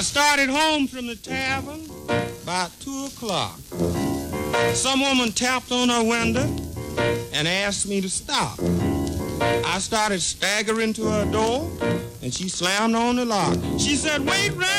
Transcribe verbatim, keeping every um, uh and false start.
I started home from the tavern about two o'clock. Some woman tapped on her window and asked me to stop. I started staggering to her door, and she slammed on the lock. She said, "Wait right